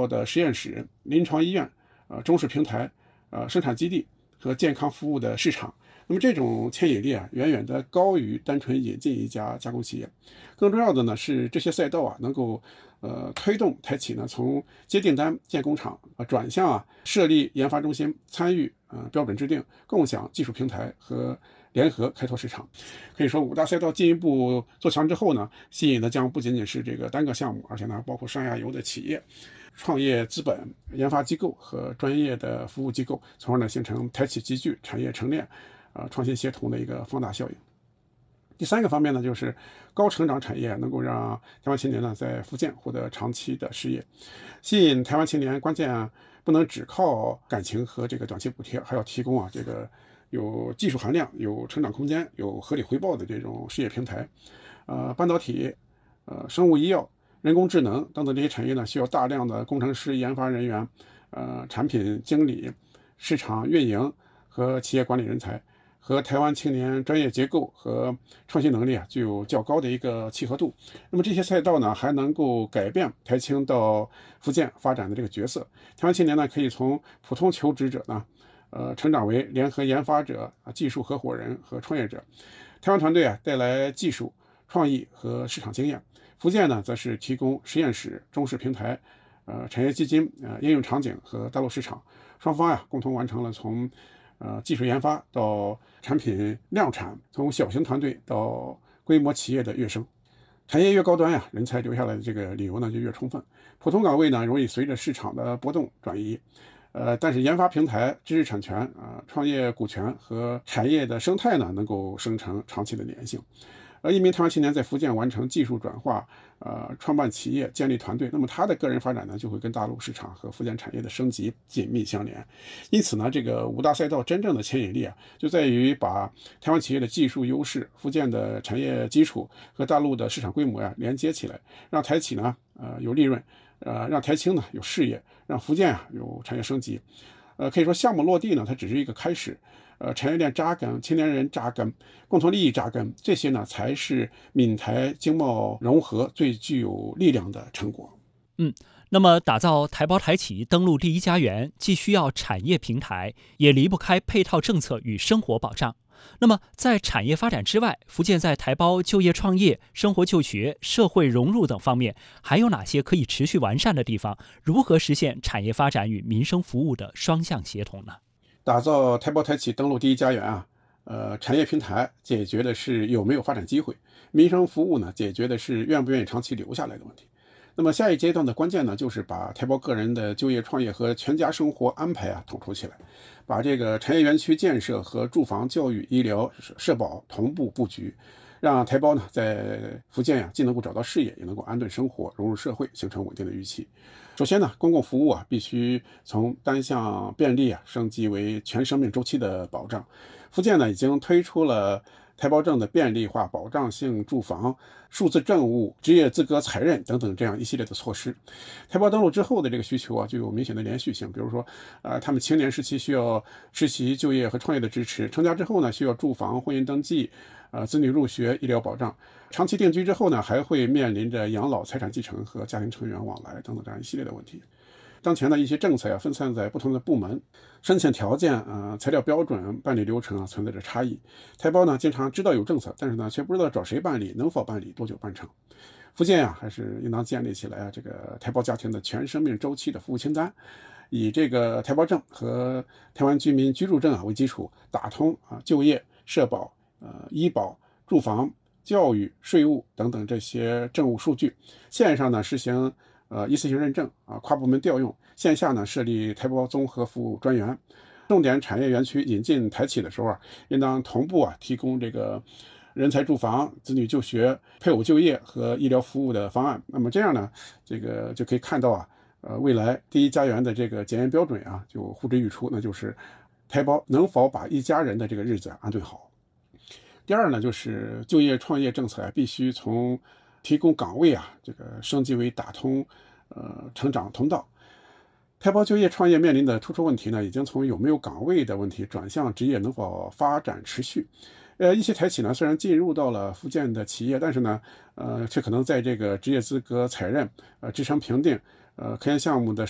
的实验室、临床医院、中式平台、生产基地和健康服务的市场。那么这种牵引力远远的高于单纯引进一家加工企业。更重要的呢是这些赛道能够推动台企呢从接订单、建工厂转向设立研发中心，参与标准制定、共享技术平台和联合开拓市场。可以说5大赛道进一步做强之后呢，吸引的将不仅仅是这个单个项目，而且呢包括上下游的企业、创业资本、研发机构和专业的服务机构，从而呢形成台企集聚、产业承链、创新协同的一个放大效应。第3个方面呢，就是高成长产业能够让台湾青年呢在福建获得长期的事业。吸引台湾青年关键不能只靠感情和这个短期补贴，还要提供这个有技术含量、有成长空间、有合理回报的这种事业平台。半导体、生物医药、人工智能等等这些产业呢，需要大量的工程师、研发人员、产品经理、市场运营和企业管理人才，和台湾青年专业结构和创新能力具有较高的一个契合度。那么这些赛道呢，还能够改变台青到福建发展的这个角色。台湾青年呢，可以从普通求职者呢，成长为联合研发者、技术合伙人和创业者。台湾团队带来技术、创意和市场经验，福建呢，则是提供实验室、中式平台、产业基金、应用场景和大陆市场。双方共同完成了从技术研发到产品量产，从小型团队到规模企业的跃升。产业越高端人才留下来的这个理由呢就越充分。普通岗位呢容易随着市场的波动转移，但是研发平台、知识产权、创业股权和产业的生态呢能够生成长期的粘性。一名台湾青年在福建完成技术转化，创办企业、建立团队，那么他的个人发展呢，就会跟大陆市场和福建产业的升级紧密相连。因此呢，这个5大赛道真正的牵引力就在于把台湾企业的技术优势、福建的产业基础和大陆的市场规模连接起来，让台企呢，有利润，让台青呢有事业，让福建有产业升级。可以说项目落地呢，它只是一个开始。产业链扎根、青年人扎根、共同利益扎根，这些呢才是闽台经贸融合最具有力量的成果。 那么打造台胞台企登陆第一家园，既需要产业平台，也离不开配套政策与生活保障。那么在产业发展之外，福建在台胞就业创业、生活就学、社会融入等方面还有哪些可以持续完善的地方？如何实现产业发展与民生服务的双向协同呢？ 打造台胞台企登陆第一家园产业平台解决的是有没有发展机会，民生服务呢解决的是愿不愿意长期留下来的问题。那么下一阶段的关键呢，就是把台胞个人的就业创业和全家生活安排统筹起来，把这个产业园区建设和住房、教育、医疗、社保同步布局，让台胞呢在福建既能够找到事业，也能够安顿生活、融入社会，形成稳定的预期。首先呢，公共服务必须从单项便利升级为全生命周期的保障。福建呢已经推出了台胞证的便利化、保障性住房、数字政务、职业资格采认等等这样一系列的措施。台胞登陆之后的这个需求就有明显的连续性，比如说他们青年时期需要实习、就业和创业的支持，成家之后呢需要住房、婚姻登记、子女入学、医疗保障，长期定居之后呢还会面临着养老、财产继承和家庭成员往来等等这样一系列的问题。当前的一些政策分散在不同的部门，申请条件、材料标准、办理流程存在着差异。台胞呢经常知道有政策，但是呢却不知道找谁办理、能否办理、多久办成。福建还是应当建立起来这个台胞家庭的全生命周期的服务清单，以这个台胞证和台湾居民居住证为基础，打通就业、社保、医保、住房、教育、税务等等这些政务数据，线上呢实行一次性认证跨部门调用，线下呢设立台胞综合服务专员。重点产业园区引进台企的时候应当同步提供这个人才住房、子女就学、配偶就业和医疗服务的方案。那么这样呢，这个就可以看到未来第一家园的这个检验标准就呼之欲出，那就是台胞能否把一家人的这个日子安顿好。第二呢，就是就业创业政策必须从提供岗位这个升级为打通成长通道。台胞就业创业面临的突出问题呢，已经从有没有岗位的问题转向职业能否发展持续。一些台企呢虽然进入到了福建的企业，但是呢却可能在这个职业资格采认、职称评定、科研项目的